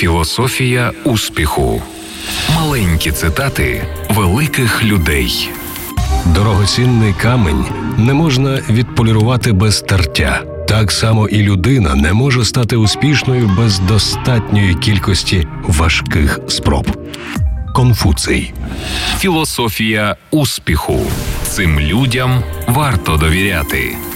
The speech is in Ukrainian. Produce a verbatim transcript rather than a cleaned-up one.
Філософія успіху. Маленькі цитати великих людей. Дорогоцінний камінь не можна відполірувати без тертя. Так само і людина не може стати успішною без достатньої кількості важких спроб. Конфуцій. Філософія успіху. Цим людям варто довіряти.